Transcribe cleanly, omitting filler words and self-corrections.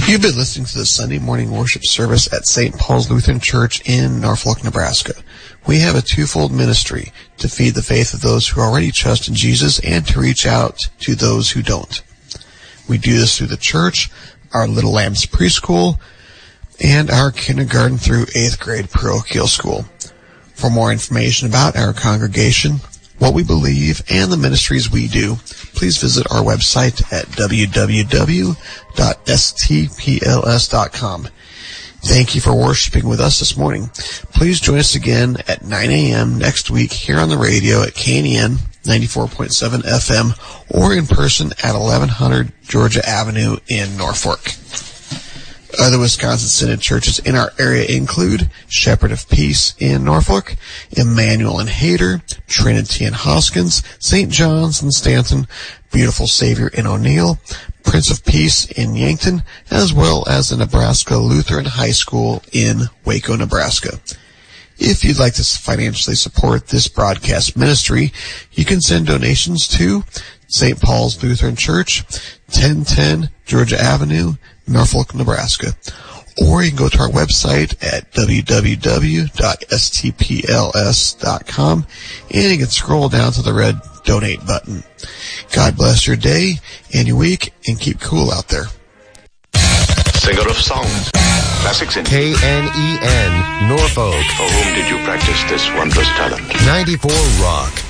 You've been listening to the Sunday morning worship service at St. Paul's Lutheran Church in Norfolk, Nebraska. We have a twofold ministry: to feed the faith of those who already trust in Jesus and to reach out to those who don't. We do this through the church, our Little Lambs preschool, and our kindergarten through 8th grade parochial school. For more information about our congregation, what we believe, and the ministries we do, please visit our website at www.stpls.com. Thank you for worshiping with us this morning. Please join us again at 9 a.m. next week here on the radio at KNEN 94.7 FM or in person at 1100 Georgia Avenue in Norfolk. Other Wisconsin Synod churches in our area include Shepherd of Peace in Norfolk, Emmanuel in Hayter, Trinity in Hoskins, St. John's in Stanton, Beautiful Savior in O'Neill, Prince of Peace in Yankton, as well as the Nebraska Lutheran High School in Waco, Nebraska. If you'd like to financially support this broadcast ministry, you can send donations to St. Paul's Lutheran Church, 1010 Georgia Avenue, Norfolk, Nebraska. Or you can go to our website at www.stpls.com and you can scroll down to the red donate button. God bless your day and your week, and keep cool out there. Singer of songs, classics in KNEN, Norfolk. For whom did you practice this wondrous talent? 94 Rock.